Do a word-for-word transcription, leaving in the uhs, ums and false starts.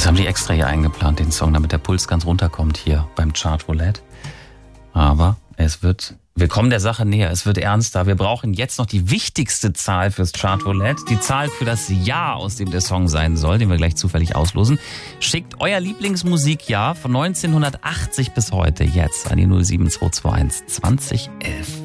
Das haben die extra hier eingeplant, den Song, damit der Puls ganz runterkommt hier beim Chartroulette. Aber es wird, wir kommen der Sache näher, es wird ernster. Wir brauchen jetzt noch die wichtigste Zahl fürs Chartroulette, die Zahl für das Jahr, aus dem der Song sein soll, den wir gleich zufällig auslosen. Schickt euer Lieblingsmusikjahr von neunzehnhundertachtzig bis heute jetzt an die null sieben zwei zwei eins zwanzig elf.